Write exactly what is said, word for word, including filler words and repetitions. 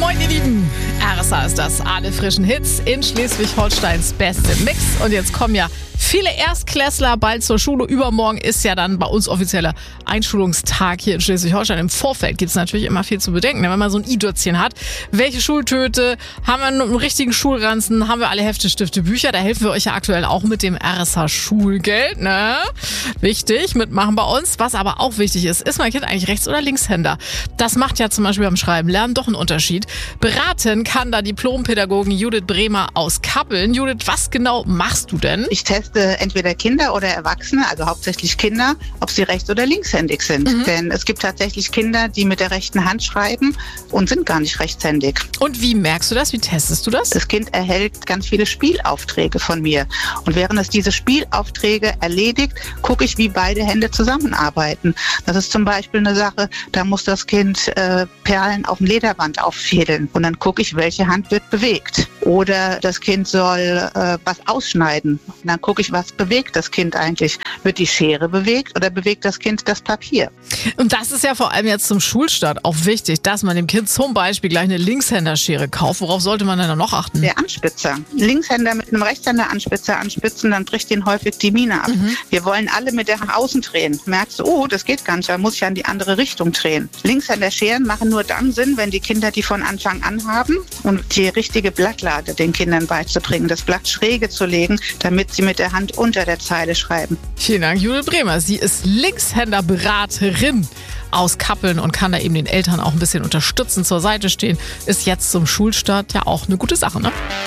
Moin ihr Lieben, R S A ist das. Alle frischen Hits in Schleswig-Holsteins beste Mix. Und jetzt kommen ja viele Erstklässler bald zur Schule. Übermorgen ist ja dann bei uns offizieller Einschulungstag hier in Schleswig-Holstein. Im Vorfeld gibt es natürlich immer viel zu bedenken, wenn man so ein i-Dötzchen hat. Welche Schultöte? Haben wir einen richtigen Schulranzen? Haben wir alle Hefte, Stifte, Bücher? Da helfen wir euch ja aktuell auch mit dem R S A-Schulgeld. Ne? Wichtig, mitmachen bei uns. Was aber auch wichtig ist, ist mein Kind eigentlich Rechts- oder Linkshänder? Das macht ja zum Beispiel beim Schreiben, Lernen doch einen Unterschied. Beraten kann da Diplompädagogin Judith Bremer aus Kappeln. Judith, was genau machst du denn? Ich teste entweder Kinder oder Erwachsene, also hauptsächlich Kinder, ob sie rechts- oder linkshändig sind. Mhm. Denn es gibt tatsächlich Kinder, die mit der rechten Hand schreiben und sind gar nicht rechtshändig. Und wie merkst du das? Wie testest du das? Das Kind erhält ganz viele Spielaufträge von mir. Und während es diese Spielaufträge erledigt, gucke ich, wie beide Hände zusammenarbeiten. Das ist zum Beispiel eine Sache, da muss das Kind äh, Perlen auf dem Lederband auffädeln. Und dann gucke ich, welche Hand wird bewegt. Oder das Kind soll äh, was ausschneiden. Und dann gucke ich, was bewegt das Kind eigentlich. Wird die Schere bewegt oder bewegt das Kind das Papier? Und das ist ja vor allem jetzt zum Schulstart auch wichtig, dass man dem Kind zum Beispiel gleich eine Linkshänderschere kauft. Worauf sollte man denn da noch achten? Der Anspitzer. Linkshänder mit einem Rechtshänder-Anspitzer anspitzen, dann bricht den häufig die Mine ab. Mhm. Wir wollen alle mit der nach außen drehen. Merkst du, oh, das geht gar nicht, da muss ich ja in die andere Richtung drehen. Linkshänder-Scheren machen nur dann Sinn, wenn die Kinder die von Anfang an haben und die richtige Blattlage den Kindern beizubringen, das Blatt schräge zu legen, damit sie mit der Hand unter der Zeile schreiben. Vielen Dank, Judith Bremer. Sie ist Linkshänderberaterin aus Kappeln und kann da eben den Eltern auch ein bisschen unterstützen, zur Seite stehen. Ist jetzt zum Schulstart ja auch eine gute Sache, ne?